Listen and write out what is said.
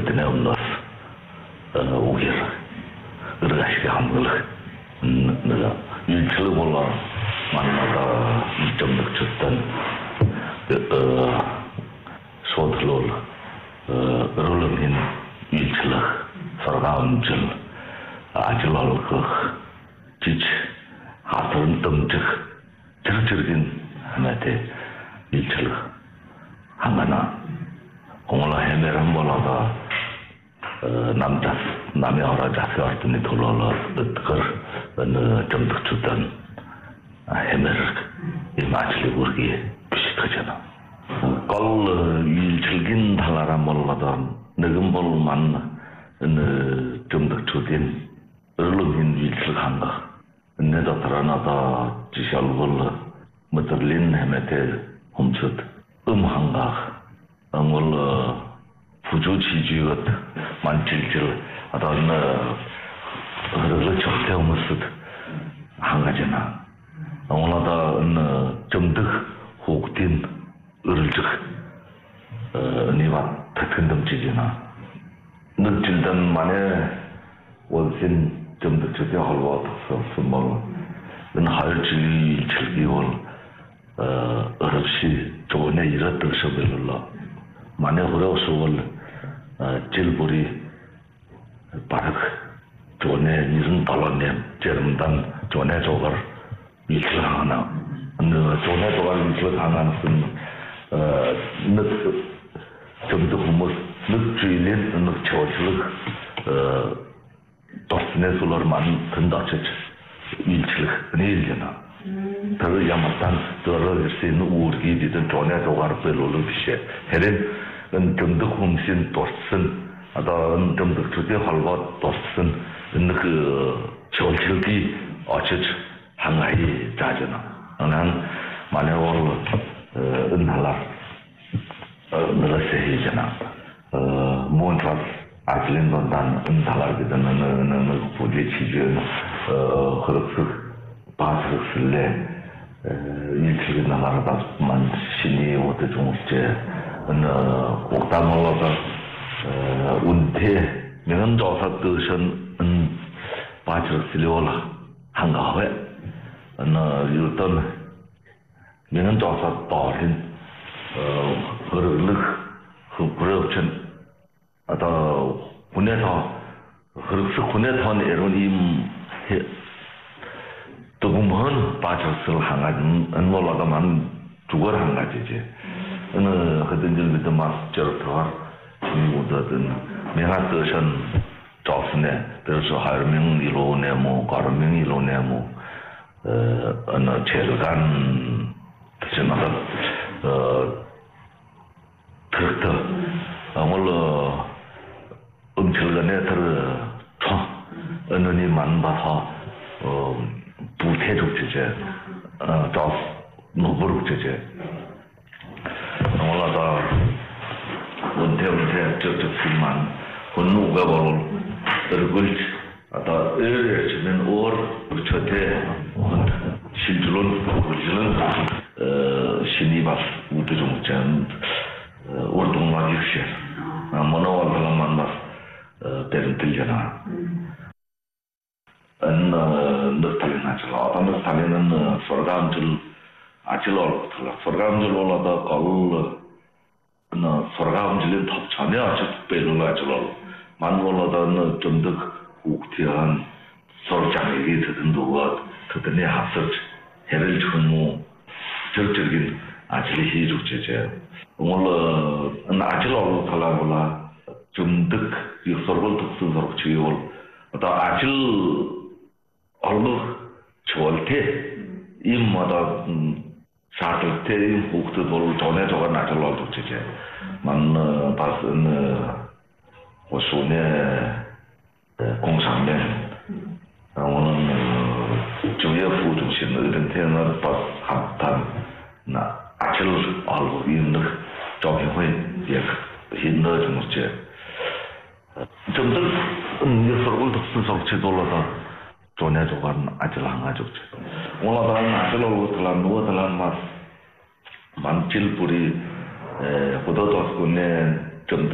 그때는 없었어. 우기라. 그러가시게 한걸 내가 일틀을 몰라 만나다 좀 늦었던 소들로 그러려면 일틀을 서가운질 아질랄거 지치 하던 덤적 저렇게 하나대 일틀을 한가나 공을라 헤매란 몰라다 남의 허라자세 왔더니 돌아올라 늦걸 어느 좀 늦었던 헤매를 이 마치리 우르기에 비슷하잖아 걸 일즐긴 달라라 몰라다 느금 볼만 어느 좀 늦었던 얼른 일즐 한가 내가 드러나다 지샬불 무들린 헤매대 홈ছত 한가 뭘 부조지지것 만질질 어떤 그걸 적대 없었 한 가지나 오늘다 좀더 혹된 을적 니와 특근 덤지지나 늦질던 만에 원신 좀더 적대 할와 덕서 뭐 하을지 즐기월 어렵시 좋은에 이랬던 서별로 만에 어려워서 질불이 빠르게 좋은에 이런 달라냄 제름단 좋은에 저걸 일을 하나 좋은에 저걸 일을 하나 좀더 후모 늦주일엔 늦쳐질을 도스네 솔로만 든다체 일을 내일이나 더 야마탄 더러 있는 우르기 비든 좋은에 저걸 별로로 비세 해는 좀더 hum신 도슨 아다 좀더 주제 활과 도슨 그 절실기 어쩌 항아이 자잖아 난 만약에 은할라 내가 세히잖아 몬트라스 아틀린도 단 은할라 비는 부지 치주 그렇게 바스르슬레 일치를 나가다만 신이 어디 좀제 국당으로서 운태 명은 조사 뜻은 바치르실려라 한가회 일단 명은 조사 따른 그릇 그릇은 아다 군에서 그릇 군에서 이런 임 또 보면 바치르실 한가지 안몰라다만 두걸 한 가지지 어느 그든들부터 마스터가 중국어든 명하듯은 좋으네 그래서 하면 이로네모 가르면 이로네모 어느 제일간 지나가 그렇다 아무로 음식을내 들어 어느니 만봐서 부태적 주제 더 노버룩 주제 올라다 원태원태 저쪽만 혼누가 바로 얼굴 아다 에르치는 올 저때 실줄은 신이바 우드 좀전 올동마 직시 모노월만 만나 때문들잖아 안 너탈이나죠 어떤 탈이는 소감들 아찔로 소감들 올라다 걸 소감들은 탑찬에 아주 배를 아찔로 만올라다는 좀더 국티한 소장이 되던도가 그때에 합석 해를 주무 적적인 아찔이 해주제제 오늘 아찔로 탈라고라 좀더 요소를 독수로 지올 또 아찔 얼로 좋을때 임마다 사실 때 국도 볼 전에 저거 나절로 주제 만 봤은我说呢공상면 오늘 주요 부중심을 된테는 합단 나 아찔 알고 있는 정회의 예 힘을 좀 이제 좀더 서로 독서적 제도로다 전에 저건 아찔 한 가지죠 오늘은 아찔로 들란 누워들란 맛 만질뿌리 보도도 군에 좀